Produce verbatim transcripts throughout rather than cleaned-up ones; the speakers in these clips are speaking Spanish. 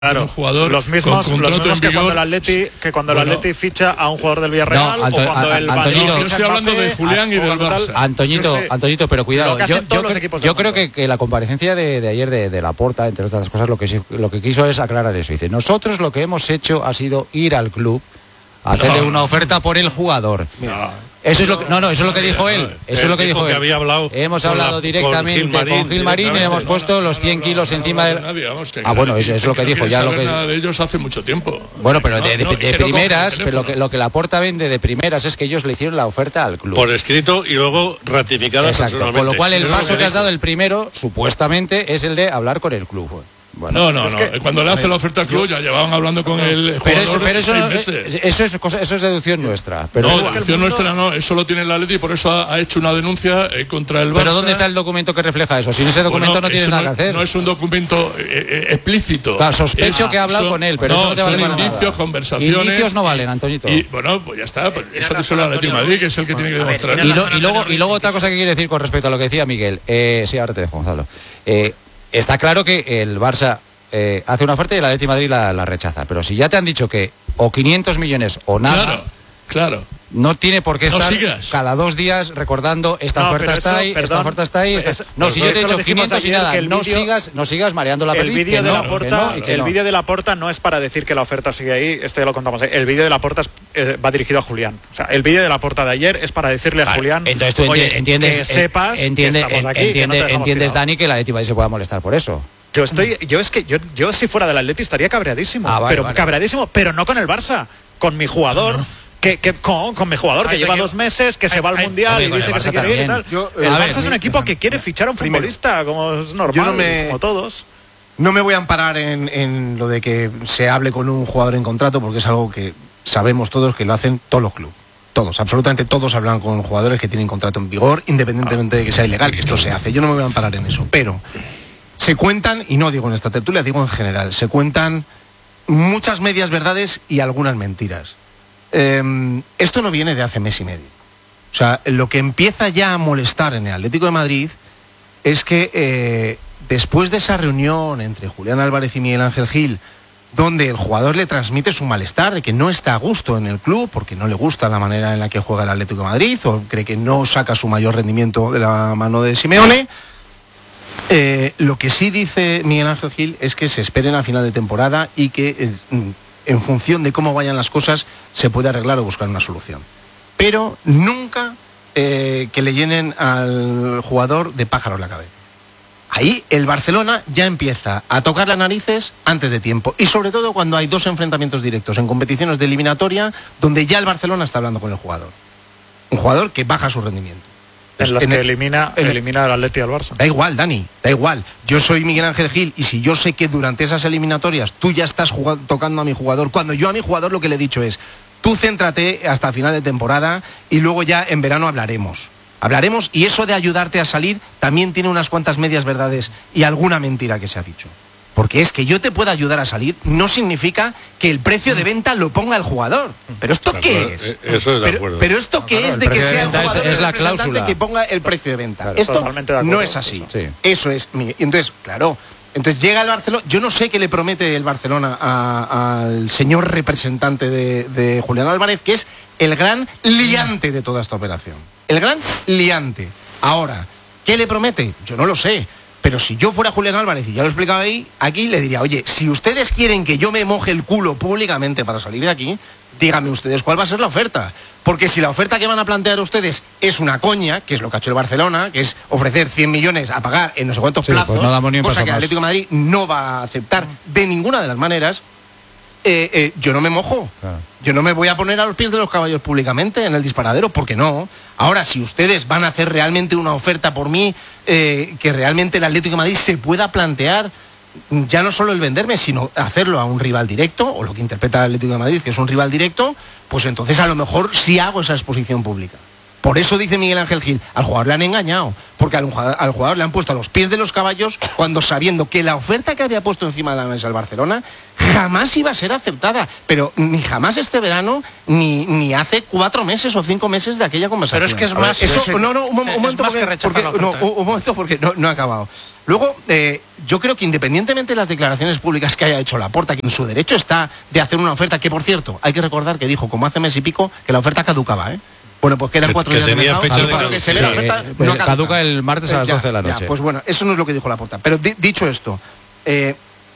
Claro, un jugador los mismos, con los mismos en que vigor. cuando el Atleti, que cuando Bueno, el Atleti ficha a un jugador del Villarreal, no, Anto, o cuando a, el Antoñito, no, yo estoy hablando de Julián y del Barça. Antoñito, sí, sí. Antoñito, pero cuidado, Lo que yo, hacen todos yo, los equipos yo del creo mundo. que, que la comparecencia de, de ayer de, de Laporta, entre otras cosas, lo que, sí- lo que quiso es aclarar eso. Dice, nosotros lo que hemos hecho ha sido ir al club a hacerle No, una no. oferta por el jugador. No. Eso es lo que, no, no, eso es lo que dijo él. Eso es lo que dijo él. Había hablado hemos con hablado la- directamente con Gil Marín, con Gil Marín y le hemos directamente. puesto los cien No, no, kilos no, no, encima no, del... nadie, vamos, que Ah, bueno, nadie, eso es lo que no dijo, quiere ya lo saber que... nada de ellos hace mucho tiempo. Bueno, pero No, de, de- no, de es que no cogen primeras, el pero lo que, teléfono. lo que Laporta vende de primeras es que ellos le hicieron la oferta al club. por escrito y luego ratificada Exacto, personalmente. con lo cual el Eso es paso lo que has dijo. dado el primero, supuestamente, es el de hablar con el club. Bueno, No, no, no. que- Cuando le hace la oferta al club ya llevaban hablando con el jugador pero eso, pero eso, seis no- meses. eso, es cosa- eso es deducción nuestra. Pero, No, pero la acción nuestra no, eso lo tiene el Atleti y por eso ha, ha hecho una denuncia eh, contra el Barça. ¿dónde está el documento que refleja eso? Sin ese documento Bueno, no tienes eso nada que hacer. No es un documento eh, eh, explícito. Claro, sospecho Es- que ha hablado son- con él, pero no, eso no te vale son para indicios, nada. conversaciones. Indicios no valen, Antoñito. Y bueno, pues ya está. Pues eso dice el Atlético de Madrid, que es el que tiene que demostrar. Y, lo- y luego, y luego otra cosa que quiero decir con respecto a lo que decía Miguel. Eh, sí, ahora te dejo, Gonzalo. Eh, está claro que el Barça eh, hace una oferta y el Atlético de Madrid la, la rechaza. Pero si ya te han dicho que o quinientos millones o nada, Claro, claro. no tiene por qué No estar sigas. cada dos días recordando esta No, oferta pero está eso, ahí, esta perdón, oferta está ahí. esta- eso- No, si yo eso te he lo dicho dijimos quinientos y ayer, nada, que el no vídeo- sigas, no sigas mareando la El perdiz. vídeo que de no, la que Porta, no, y que el no. vídeo de la Porta no es para decir que la oferta sigue ahí, esto ya lo contamos. El vídeo de la Porta es- eh, va dirigido a Julián. O sea, el vídeo de la Porta de ayer es para decirle a Claro, Julián, entonces tú enti- oye, entiendes, que sepas entiende, que estamos aquí, entiende, que no te dejamos entiendes, tirado. Dani, que el Atlético de Madrid se pueda molestar por eso. Yo estoy, yo es que yo, yo si fuera del Atleti estaría cabreadísimo, Ah, vale, pero vale. cabreadísimo, pero no con el Barça, con mi jugador. Que, que con, con mi jugador que Ay, lleva yo- dos meses, que se ay, va al ay, Mundial hombre, y con dice el que se Barça quiere ir y tal. también. Yo, el a Barça ver, es un equipo que quiere fichar a un primero, futbolista, como es normal, yo no me- como todos. No me voy a amparar en, en lo de que se hable con un jugador en contrato, porque es algo que sabemos todos que lo hacen todos los clubes. Todos, absolutamente todos hablan con jugadores que tienen contrato en vigor, independientemente de que sea ilegal, que esto se hace. Yo no me voy a amparar en eso, pero se cuentan, y no digo en esta tertulia, digo en general, se cuentan muchas medias verdades y algunas mentiras. Eh, esto no viene de hace mes y medio. O sea, lo que empieza ya a molestar en el Atlético de Madrid es que eh, después de esa reunión entre Julián Álvarez y Miguel Ángel Gil, donde el jugador le transmite su malestar de que no está a gusto en el club porque no le gusta la manera en la que juega el Atlético de Madrid o cree que no saca su mayor rendimiento de la mano de Simeone, eh, lo que sí dice Miguel Ángel Gil es que se esperen a final de temporada y que eh, en función de cómo vayan las cosas se puede arreglar o buscar una solución. Pero nunca eh, que le llenen al jugador de pájaros la cabeza. Ahí el Barcelona ya empieza a tocar las narices antes de tiempo. Y sobre todo cuando hay dos enfrentamientos directos en competiciones de eliminatoria donde ya el Barcelona está hablando con el jugador. Un jugador que baja su rendimiento. En las En que el- elimina, en el- elimina al Atleti y al Barça. Da igual, Dani, da igual. Yo soy Miguel Ángel Gil y si yo sé que durante esas eliminatorias tú ya estás jugando, tocando a mi jugador, cuando yo a mi jugador lo que le he dicho es, tú céntrate hasta final de temporada y luego ya en verano hablaremos. Hablaremos y eso de ayudarte a salir también tiene unas cuantas medias verdades y alguna mentira que se ha dicho. Porque es que yo te pueda ayudar a salir no significa que el precio de venta lo ponga el jugador. ¿Pero esto De qué acuerdo, es? eh, eso es de pero, acuerdo. pero esto qué claro, es el de que precio de sea el venta es- jugador es el la representante cláusula. que ponga el precio de venta. Claro, Esto totalmente de acuerdo, no es así. sí. Eso es. mi- Entonces, claro. Entonces llega el Barcelona. Yo no sé qué le promete el Barcelona a- al señor representante de, de Julián Álvarez, que es el gran liante de toda esta operación. El gran liante. Ahora, ¿qué le promete? Yo no lo sé. Pero si yo fuera Julián Álvarez, y ya lo he explicado ahí, aquí le diría, oye, si ustedes quieren que yo me moje el culo públicamente para salir de aquí, díganme ustedes cuál va a ser la oferta. Porque si la oferta que van a plantear ustedes es una coña, que es lo que ha hecho el Barcelona, que es ofrecer cien millones a pagar en no sé cuántos Sí, plazos, pues no damos ni un cosa paso que el más. Atlético de Madrid no va a aceptar de ninguna de las maneras, eh, eh, yo no me mojo. Claro. Yo no me voy a poner a los pies de los caballos públicamente en el disparadero, porque no. Ahora, si ustedes van a hacer realmente una oferta por mí, eh, que realmente el Atlético de Madrid se pueda plantear ya no solo el venderme, sino hacerlo a un rival directo, o lo que interpreta el Atlético de Madrid, que es un rival directo, pues entonces a lo mejor sí hago esa exposición pública. Por eso dice Miguel Ángel Gil, al jugador le han engañado, porque al jugador, al jugador le han puesto a los pies de los caballos cuando sabiendo que la oferta que había puesto encima de la mesa el Barcelona jamás iba a ser aceptada, pero ni jamás este verano, ni, ni hace cuatro meses o cinco meses de aquella conversación. Pero es que es más... Eso, es, no, no, un, un es momento más porque, que rechazar porque, la oferta, no, ¿eh? un momento porque no, no ha acabado. Luego, eh, yo creo que independientemente de las declaraciones públicas que haya hecho Laporta, que en su derecho está de hacer una oferta, que por cierto, hay que recordar que dijo, como hace mes y pico, que la oferta caducaba, ¿eh? Bueno, pues quedan Que- cuatro que días de tenía mercado, fecha yo de creo que se Sí, ve la oferta, eh, no caduca. caduca el martes a las Ya, doce de la ya, noche. pues bueno, eso no es lo que dijo Laporta. Pero di- dicho esto, eh,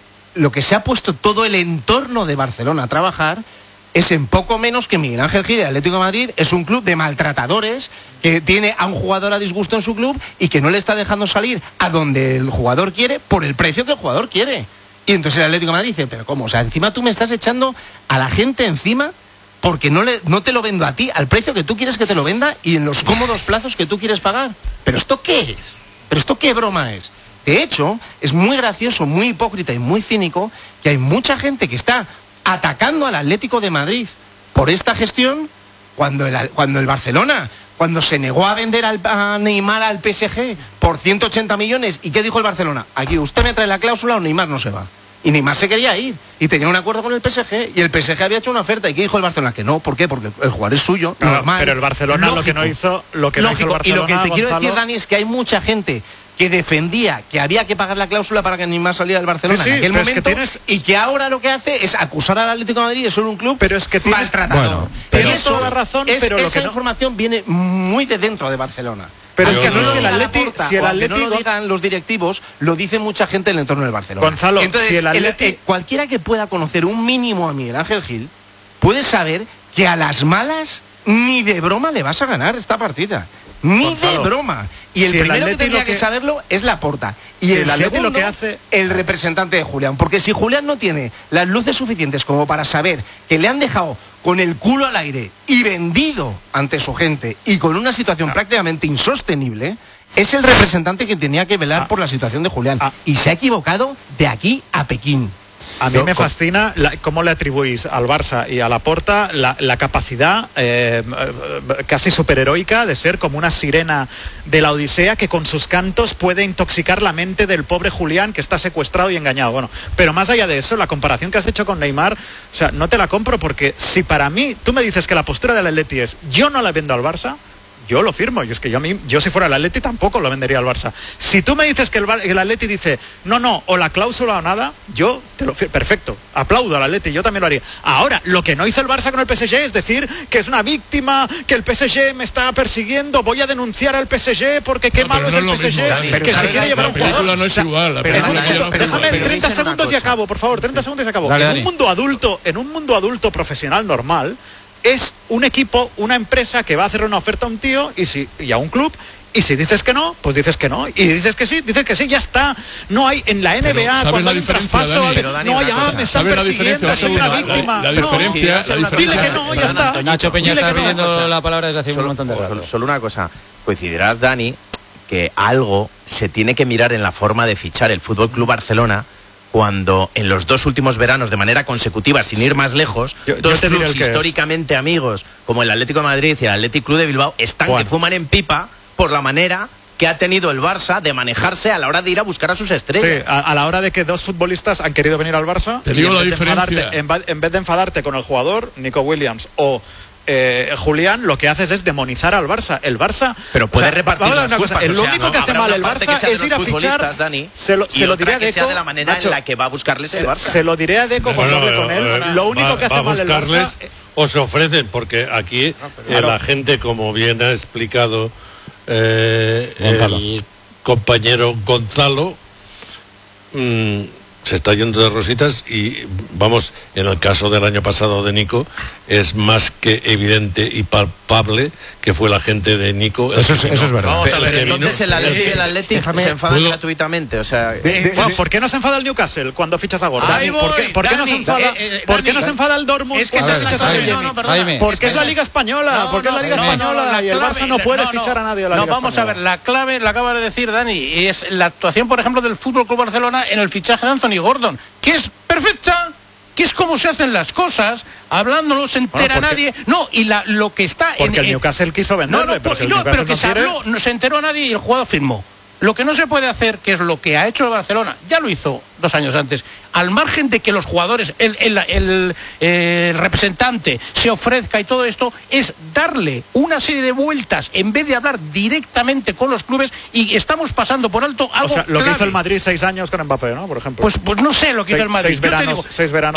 lo que se ha puesto todo el entorno de Barcelona a trabajar es en poco menos que Miguel Ángel Gil, el Atlético de Madrid, es un club de maltratadores que tiene a un jugador a disgusto en su club y que no le está dejando salir a donde el jugador quiere por el precio que el jugador quiere. Y entonces el Atlético de Madrid dice, pero ¿cómo? O sea, encima tú me estás echando a la gente encima porque no, le, no te lo vendo a ti al precio que tú quieres que te lo venda y en los cómodos plazos que tú quieres pagar. ¿Pero esto qué es? ¿Pero esto qué broma es? De hecho, es muy gracioso, muy hipócrita y muy cínico que hay mucha gente que está atacando al Atlético de Madrid por esta gestión cuando el, cuando el Barcelona, cuando se negó a vender al, a Neymar al P S G por ciento ochenta millones. ¿Y qué dijo el Barcelona? Aquí usted me trae la cláusula o Neymar no se va. Y Neymar se quería ir y tenía un acuerdo con el P S G y el P S G había hecho una oferta. ¿Y qué dijo el Barcelona? Que no, ¿por qué? Porque el jugador es suyo, Claro, normal. pero el Barcelona lógico, lo que no hizo, lo que no hizo el lógico. Y lo que Barcelona, te quiero Gonzalo- decir, Dani, es que hay mucha gente que defendía que había que pagar la cláusula para que Neymar saliera del Barcelona Sí, sí, en aquel pero es que momento tienes- y que ahora lo que hace es acusar al Atlético de Madrid de ser un club Pero es que tienes- maltratador. Bueno, Y tienes eso toda la razón, es- pero lo esa que no- información viene muy de dentro de Barcelona. Pero es Yo que no- no es que el diga Atleti, Laporta, si el o aunque no Atleti, lo digan los directivos, lo dice mucha gente en el entorno del Barcelona. Gonzalo, Entonces, si el Atleti- eh, cualquiera que pueda conocer un mínimo a Miguel Ángel Gil puede saber que a las malas ni de broma le vas a ganar esta partida. Ni Gonzalo, de broma. Y el si el primero que Atleti tendría lo que... que- saberlo es Laporta. Y Si el, el Atleti segundo, lo que hace- el representante de Julián. Porque si Julián no tiene las luces suficientes como para saber que le han dejado con el culo al aire y vendido ante su gente y con una situación prácticamente insostenible, es el representante que tenía que velar Ah. por la situación de Julián. Ah. Y se ha equivocado de aquí a Pekín. A mí me fascina la- cómo le atribuís al Barça y a Laporta la, la capacidad eh, eh, casi superheroica de ser como una sirena de la Odisea que con sus cantos puede intoxicar la mente del pobre Julián que está secuestrado y engañado. Bueno, pero más allá de eso, la comparación que has hecho con Neymar, o sea, no te la compro porque si para mí tú me dices que la postura del Atleti es yo no la vendo al Barça, yo lo firmo. Yo es que yo, a mí, yo si fuera el Atleti tampoco lo vendería al Barça. Si tú me dices que el, Bar- el Atleti dice no, no, o la cláusula o nada, yo te lo fir- perfecto, aplaudo al Atleti, yo también lo haría. Ahora, lo que no hizo el Barça con el P S G es decir que es una víctima, que el P S G me está persiguiendo, voy a denunciar al P S G porque qué No, malo pero es no el es P lo S G, mismo, Dani. Pero que se ¿sabes quiere la- llevar a La un jugador. película no es O sea, igual. La pero en un película Dani, mundo- no es pero- déjame igual. pero treinta dicen una segundos y cosa. acabo, por favor, treinta segundos y acabo. Dale, en Dani. un mundo adulto, en un mundo adulto profesional normal, es un equipo, una empresa que va a hacer una oferta a un tío y si y a un club. Y si dices que no, pues dices que no. Y dices que sí, dices que sí, ya está. No hay en la N B A, ¿sabes cuando la hay un diferencia, traspaso, Dani? al- Pero, Dani, no hay, una ah, cosa. me están ¿Sabes la persiguiendo, diferencia? soy una La- víctima. la No, diferencia- la dile diferencia- que no, ya Perdona, está. Antonio, Nacho Peña Dile está que no. pidiendo la palabra desde hace un Solo, montón de solo- rato. solo una cosa, coincidirás, Dani, que algo se tiene que mirar en la forma de fichar el Fútbol Club Barcelona cuando en los dos últimos veranos de manera consecutiva, sin ir más lejos, Yo- yo dos te diré clubes el que es. históricamente amigos como el Atlético de Madrid y el Athletic Club de Bilbao están Juan. que fuman en pipa por la manera que ha tenido el Barça de manejarse a la hora de ir a buscar a sus Sí, estrellas. a, a la hora de que dos futbolistas han querido venir al Barça, Te y digo en la vez de diferencia. enfadarte- en, va- en vez de enfadarte con el jugador, Nico Williams o eh, Julián, lo que haces es demonizar al Barça. El Barça... Pero puede o sea, repartir vamos a las ver una cosa, culpas, el o sea, único no, que hace habrá mal una el parte que Barça sea de es los ir a futbolistas, fichar... Dani, se lo, y se lo otra diré a que sea Deco, de la manera Nacho, en la que va a buscarles el se, Barça. se lo diré a Deco cuando Bueno, hable con él. eh, Lo único va- que hace va a mal el buscarles, Barça... os ofrecen, porque aquí eh, claro. la gente, como bien ha explicado eh, Gonzalo. el compañero Gonzalo, mm, se está yendo de rositas y vamos, en el caso del año pasado de Nico, es más que evidente y palpable que fue la gente de Nico. el Eso es- que eso no- es verdad. Vamos a el ver, que vino- entonces el Atlético y el Atlético se enfadan ¿Puedo? gratuitamente, o sea... Bueno, ¿por qué no se enfada el Newcastle cuando fichas a Gordon? Ahí ¿Por qué, voy, por qué no Dani, se enfada, eh, eh, ¿por qué Dani, no se enfada el Dortmund Es que cuando esa es la fichas a clave. Adeyemi? No, no, perdona. Jaime. Porque es la esa- Liga Española, No, porque es la no, Liga no, no, Española la y el clave- Barça no puede no, no. fichar a nadie de la No, Liga vamos a ver, Española. la clave la acaba de decir Dani, y es la actuación, por ejemplo, del Fútbol Club Barcelona en el fichaje de Anthony Gordon, que es perfecta, que es como se hacen las cosas, hablando no se entera Bueno, porque- nadie. No, y la, lo que está en... Porque el en- Newcastle quiso no, venderle, no, pero pues, si el no, Newcastle pero que no se quiere- habló, no se enteró a nadie y el jugador firmó. Lo que no se puede hacer, que es lo que ha hecho el Barcelona, ya lo hizo dos años antes, al margen de que los jugadores, el, el- el- el representante se ofrezca y todo esto, es darle una serie de vueltas en vez de hablar directamente con los clubes, y estamos pasando por alto algo O sea, lo que hizo clave. el Madrid seis años con Mbappé, ¿no? Por ejemplo. Pues, pues no sé lo que hizo seis, el Madrid. seis Yo te veranos, digo, seis veranos